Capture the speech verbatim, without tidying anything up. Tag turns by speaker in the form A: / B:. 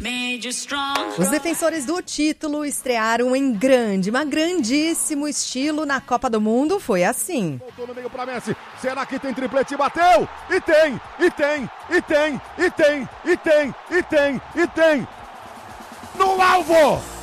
A: Os defensores do título estrearam em grande, mas grandíssimo estilo na Copa do Mundo. Foi assim.
B: Voltou no meio para Messi. Será que tem triplete? Bateu! E tem! E tem! E tem! E tem! E tem! E tem! E tem! No alvo!